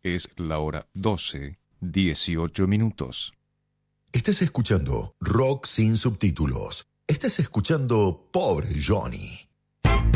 Es la hora 12:18. Estás escuchando Rock sin subtítulos. Estás escuchando Pobre Johnny.